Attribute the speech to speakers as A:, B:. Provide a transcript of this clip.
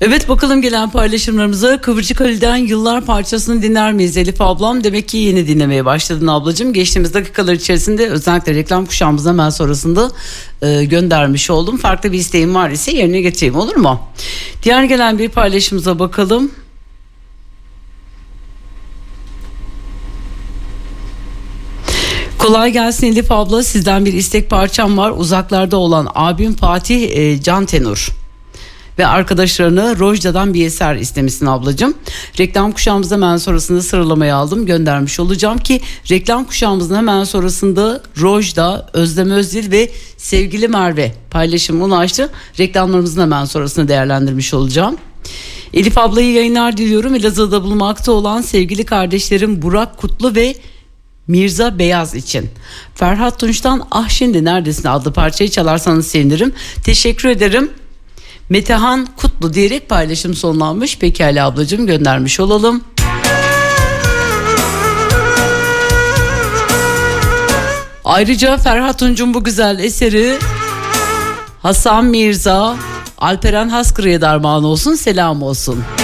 A: Evet, bakalım gelen paylaşımlarımıza. Kıvırcık Ali'den Yıllar parçasını dinler miyiz Elif ablam? Demek ki yeni dinlemeye başladın ablacığım. Geçtiğimiz dakikalar içerisinde özellikle reklam kuşağımıza hemen sonrasında göndermiş oldum. Farklı bir isteğim var ise yerine getireyim, olur mu? Diğer gelen bir paylaşımıza bakalım. Kolay gelsin Elif abla, sizden bir istek parçam var. Uzaklarda olan abim Fatih Cantenur ve arkadaşlarını Rojda'dan bir eser istemişsin ablacığım. Reklam kuşağımızda hemen sonrasında sıralamayı aldım, göndermiş olacağım ki reklam kuşağımızın hemen sonrasında Rojda, Özlem Özdil ve sevgili Merve paylaşımı ulaştı. Reklamlarımızın hemen sonrasında değerlendirmiş olacağım. Elif ablayı yayınlar diliyorum. Elazığ'da bulunmakta olan sevgili kardeşlerim Burak Kutlu ve Mirza Beyaz için. Ferhat Tunç'tan Ah Şimdi Neredesin adlı parçayı çalarsanız sevinirim. Teşekkür ederim. Metehan Kutlu diyerek paylaşım sonlanmış. Pekala ablacığım, göndermiş olalım. Ayrıca Ferhat Tunç'un bu güzel eseri Hasan Mirza, Alperen Haskırı'ya derman olsun, selam olsun.